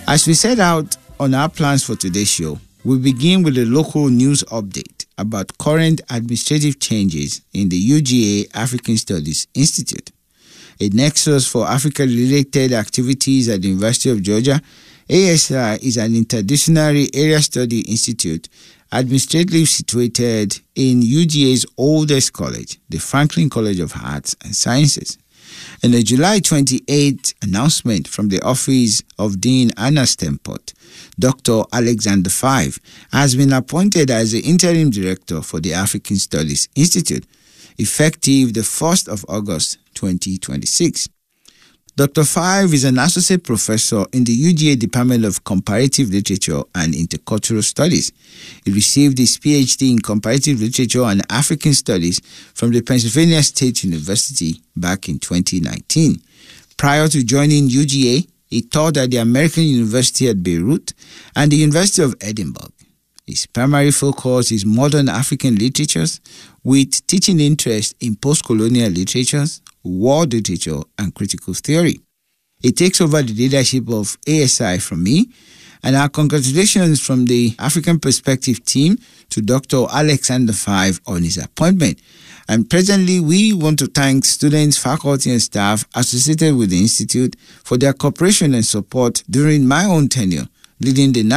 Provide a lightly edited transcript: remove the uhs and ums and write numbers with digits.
As we set out on our plans for today's show, we begin with a local news update about current administrative changes in the UGA African Studies Institute. A nexus for Africa-related activities at the University of Georgia, ASI is an interdisciplinary area study institute administratively situated in UGA's oldest college, the Franklin College of Arts and Sciences. In a July 28 announcement from the office of Dean Anna Stemport, Dr. Alexander Five has been appointed as the interim director for the African Studies Institute, effective the 1st of August 2026. Dr. Five is an associate professor in the UGA Department of Comparative Literature and Intercultural Studies. He received his PhD in Comparative Literature and African Studies from the Pennsylvania State University back in 2019. Prior to joining UGA, he taught at the American University at Beirut and the University of Edinburgh. His primary focus is modern African literatures, with teaching interest in post-colonial literatures, world literature, and critical theory. He takes over the leadership of ASI from me, and our congratulations from the African Perspective team to Dr. Alexander Five on his appointment. And presently, we want to thank students, faculty, and staff associated with the Institute for their cooperation and support during my own tenure, leading the